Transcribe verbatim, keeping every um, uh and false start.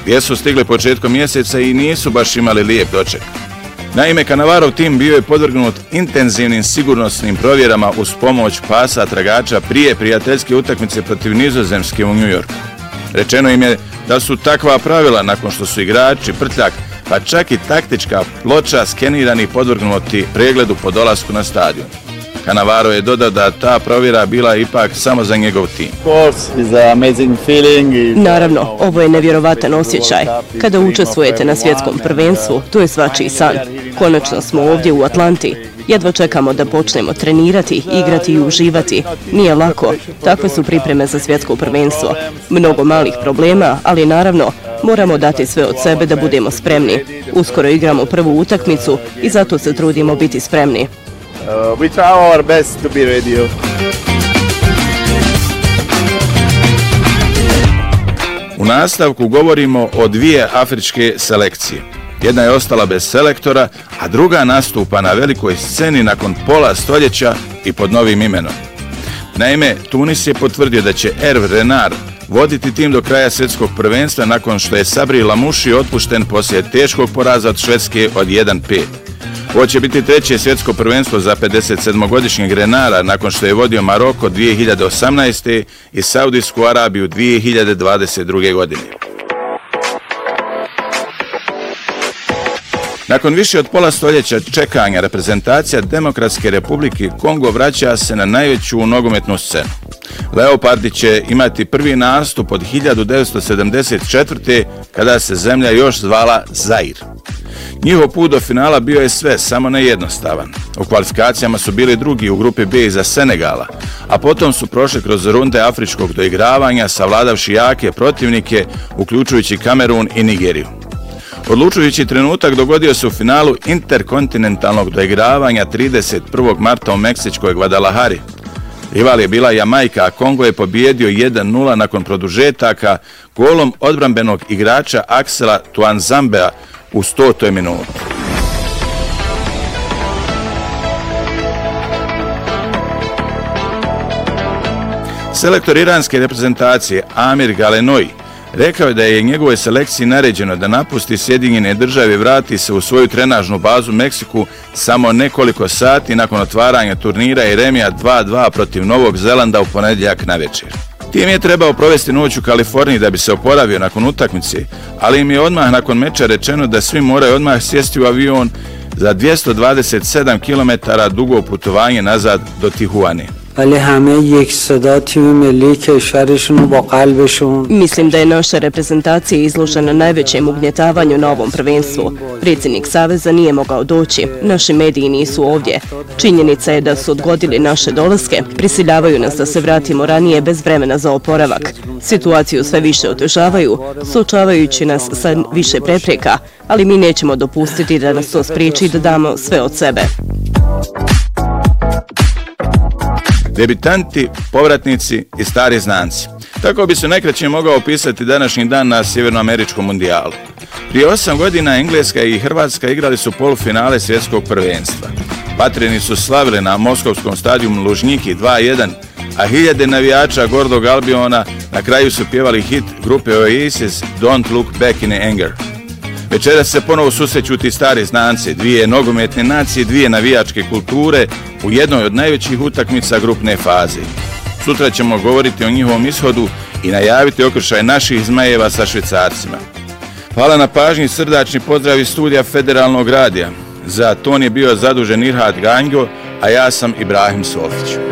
Jesu stigli početkom mjeseca i nisu baš imali lijep doček. Naime, Cannavarov tim bio je podvrgnut intenzivnim sigurnosnim provjerama uz pomoć pasa tragača prije prijateljske utakmice protiv Nizozemske u New Yorku. Rečeno im je da su takva pravila nakon što su igrači, prtljak, pa čak i taktička ploča skenirani podvrgnuti pregledu po dolasku na stadion. Cannavarov je dodao da ta provjera bila ipak samo za njegov tim. Naravno, ovo je nevjerovatan osjećaj. Kada učestvujete na svjetskom prvenstvu, to je svačiji san. Konačno smo ovdje u Atlanti. Jedva čekamo da počnemo trenirati, igrati i uživati. Nije lako. Takve su pripreme za svjetsko prvenstvo. Mnogo malih problema, ali naravno, moramo dati sve od sebe da budemo spremni. Uskoro igramo prvu utakmicu i zato se trudimo biti spremni. Uh, we try our best to be ready. U nastavku govorimo o dvije afričke selekcije. Jedna je ostala bez selektora, a druga nastupa na velikoj sceni nakon pola stoljeća i pod novim imenom. Naime, Tunis je potvrdio da će Hervé Renard voditi tim do kraja svjetskog prvenstva nakon što je Sabri Lamouchi otpušten poslije teškog poraza od Švedske od jedan pet. Ovo će biti treće svjetsko prvenstvo za pedesetsedmogodišnjeg Renara nakon što je vodio Maroko dvije hiljade osamnaeste. i Saudijsku Arabiju dvije hiljade dvadeset druge. godine. Nakon više od pola stoljeća čekanja, reprezentacija Demokratske Republike Kongo vraća se na najveću nogometnu scenu. Leopardi će imati prvi nastup od hiljadu devetsto sedamdeset četvrte. kada se zemlja još zvala Zair. Njihov put do finala bio je sve, samo ne jednostavan. U kvalifikacijama su bili drugi u grupi B iza Senegala, a potom su prošli kroz runde afričkog doigravanja, savladavši jake protivnike, uključujući Kamerun i Nigeriju. Odlučujući trenutak dogodio se u finalu interkontinentalnog doigravanja trideset prvog marta u meksičkoj Guadalajari. Rival je bila Jamajka, a Kongo je pobijedio jedan nula nakon produžetaka golom odbrambenog igrača Axela Tuanzambea u stotoj minuti. Selektor iranske reprezentacije Amir Galenoi rekao je da je njegovoj selekciji naređeno da napusti Sjedinjene Države i vrati se u svoju trenažnu bazu u Meksiku samo nekoliko sati nakon otvaranja turnira i remija dva dva protiv Novog Zelanda u ponedjeljak navečer. Tim je trebao provesti noć u Kaliforniji da bi se oporavio nakon utakmice, ali im je odmah nakon meča rečeno da svi moraju odmah sjesti u avion za dvjesto dvadeset sedam kilometara dugo putovanje nazad do Tijuane. Mislim da je naša reprezentacija izložena najvećem ugnjetavanju na ovom prvenstvu. Predsjednik Saveza nije mogao doći, naši mediji nisu ovdje. Činjenica je da su odgodili naše dolaske, prisiljavaju nas da se vratimo ranije bez vremena za oporavak. Situaciju sve više otežavaju, suočavajući nas sa više prepreka, ali mi nećemo dopustiti da nas to spriječi da damo sve od sebe. Debitanti, povratnici i stari znanci. Tako bi se najkraće mogao opisati današnji dan na Sjevernoameričkom mundijalu. Prije osam godina Engleska i Hrvatska igrali su polufinale svjetskog prvenstva. Patrini su slavili na moskovskom stadionu Lužnjiki dva jedan, a hiljade navijača Gordog Albiona na kraju su pjevali hit grupe Oasis Don't Look Back in Anger. Večeras se ponovo susreću ti stari znanci, dvije nogometne nacije, dvije navijačke kulture u jednoj od najvećih utakmica grupne faze. Sutra ćemo govoriti o njihovom ishodu i najaviti okršaj naših zmajeva sa Švicarcima. Hvala na pažnji, srdačni pozdrav iz studija Federalnog radija. Za ton je bio zadužen Irhad Ganjgo, a ja sam Ibrahim Sofić.